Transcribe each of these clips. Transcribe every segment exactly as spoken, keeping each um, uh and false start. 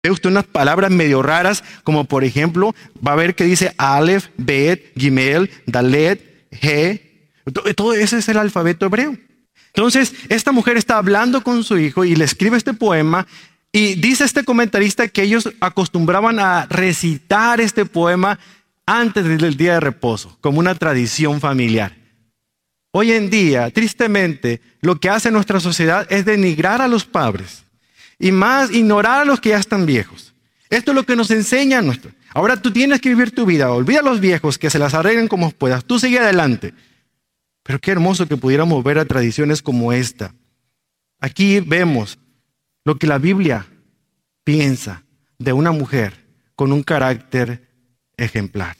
ve usted unas palabras medio raras, como por ejemplo, va a ver que dice Aleph, Bet, Gimel, Dalet, He. Todo ese es el alfabeto hebreo. Entonces, esta mujer está hablando con su hijo y le escribe este poema. Y dice este comentarista que ellos acostumbraban a recitar este poema antes del día de reposo, como una tradición familiar. Hoy en día, tristemente, lo que hace nuestra sociedad es denigrar a los padres y más ignorar a los que ya están viejos. Esto es lo que nos enseña nuestro. Ahora tú tienes que vivir tu vida. Olvida a los viejos, que se las arreglen como puedas. Tú sigue adelante. Pero qué hermoso que pudiéramos ver a tradiciones como esta. Aquí vemos lo que la Biblia piensa de una mujer con un carácter ejemplar.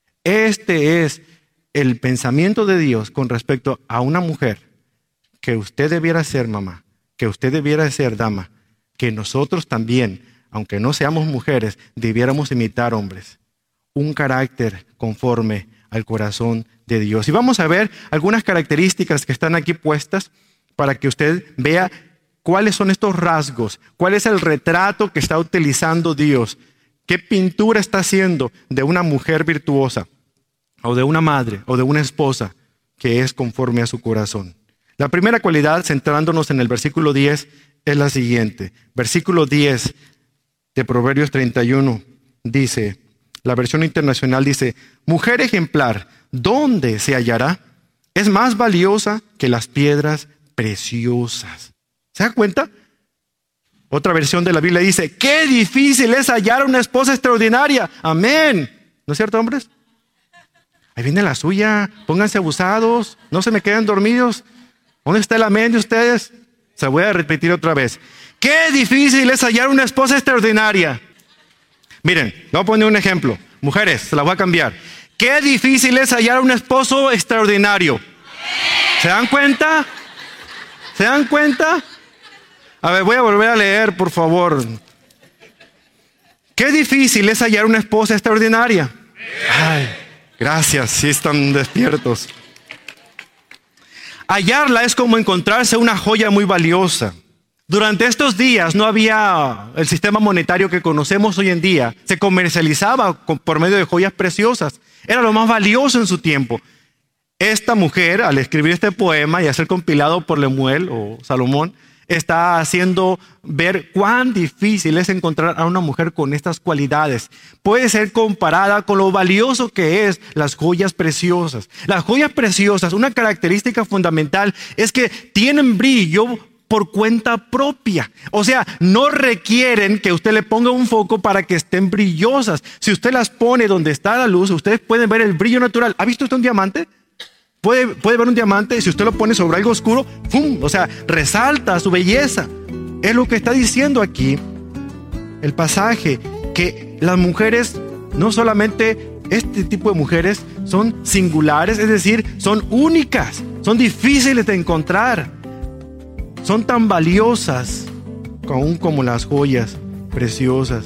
Este es el pensamiento de Dios con respecto a una mujer que usted debiera ser mamá, que usted debiera ser dama, que nosotros también, aunque no seamos mujeres, debiéramos imitar hombres. Un carácter conforme al corazón de Dios. Y vamos a ver algunas características que están aquí puestas para que usted vea cuáles son estos rasgos, cuál es el retrato que está utilizando Dios, qué pintura está haciendo de una mujer virtuosa, o de una madre, o de una esposa que es conforme a su corazón. La primera cualidad, centrándonos en el versículo diez, es la siguiente. Versículo diez de Proverbios treinta y uno dice, la versión internacional dice, mujer ejemplar, ¿dónde se hallará? Es más valiosa que las piedras preciosas. ¿Se da cuenta? Otra versión de la Biblia dice, qué difícil es hallar una esposa extraordinaria. Amén. ¿No es cierto, hombres? Ahí viene la suya. Pónganse abusados. No se me queden dormidos. ¿Dónde está el amén de ustedes? Se voy a repetir otra vez. Qué difícil es hallar una esposa extraordinaria. Miren, le voy a poner un ejemplo. Mujeres, se la voy a cambiar. Qué difícil es hallar un esposo extraordinario. ¿Se dan cuenta? ¿Se dan cuenta? A ver, voy a volver a leer, por favor. Qué difícil es hallar una esposa extraordinaria. Ay, gracias, sí están despiertos. Hallarla es como encontrarse una joya muy valiosa. Durante estos días no había el sistema monetario que conocemos hoy en día. Se comercializaba por medio de joyas preciosas. Era lo más valioso en su tiempo. Esta mujer, al escribir este poema y hacer compilado por Lemuel o Salomón, está haciendo ver cuán difícil es encontrar a una mujer con estas cualidades. Puede ser comparada con lo valioso que es las joyas preciosas. Las joyas preciosas, una característica fundamental es que tienen brillo por cuenta propia. O sea, no requieren que usted le ponga un foco para que estén brillosas. Si usted las pone donde está la luz, ustedes pueden ver el brillo natural. ¿Ha visto usted un diamante? Puede, puede ver un diamante, si usted lo pone sobre algo oscuro, ¡pum! O sea, resalta su belleza. Es lo que está diciendo aquí el pasaje, que las mujeres, no solamente este tipo de mujeres, son singulares, es decir, son únicas, son difíciles de encontrar, son tan valiosas aún como las joyas preciosas.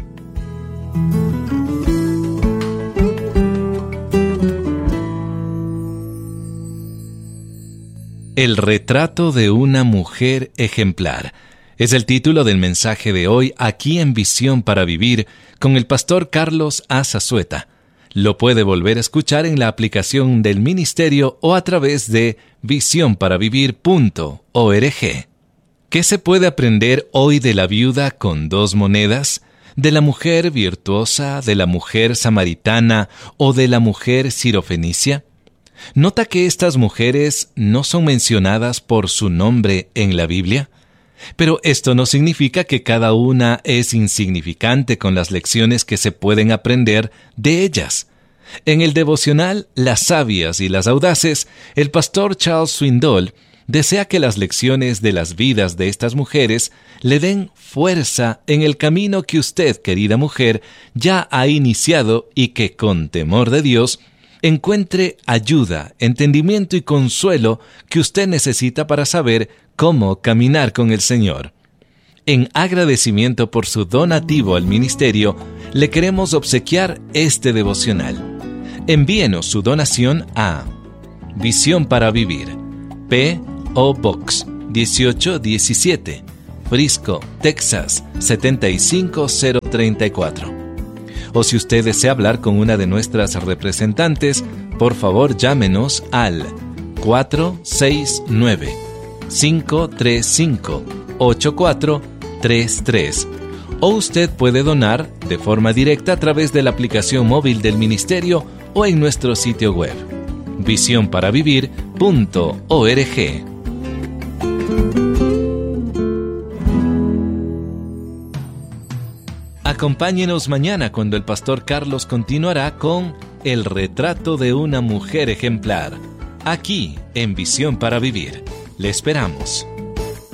El retrato de una mujer ejemplar es el título del mensaje de hoy aquí en Visión para Vivir con el pastor Carlos Azazueta. Lo puede volver a escuchar en la aplicación del ministerio o a través de visión para vivir punto org. ¿Qué se puede aprender hoy de la viuda con dos monedas? ¿De la mujer virtuosa, de la mujer samaritana o de la mujer sirofenicia? ¿Nota que estas mujeres no son mencionadas por su nombre en la Biblia? Pero esto no significa que cada una es insignificante con las lecciones que se pueden aprender de ellas. En el devocional Las sabias y las audaces, el pastor Charles Swindoll desea que las lecciones de las vidas de estas mujeres le den fuerza en el camino que usted, querida mujer, ya ha iniciado y que con temor de Dios encuentre ayuda, entendimiento y consuelo que usted necesita para saber cómo caminar con el Señor. En agradecimiento por su donativo al ministerio, le queremos obsequiar este devocional. Envíenos su donación a Visión para Vivir, P O Box dieciocho diecisiete, Frisco, Texas, siete cinco cero tres cuatro. O si usted desea hablar con una de nuestras representantes, por favor llámenos al cuatro seis nueve, cinco tres cinco, ocho cuatro tres tres. O usted puede donar de forma directa a través de la aplicación móvil del ministerio o en nuestro sitio web, visión para vivir punto org. Acompáñenos mañana cuando el pastor Carlos continuará con El retrato de una mujer ejemplar, aquí en Visión para Vivir. Le esperamos.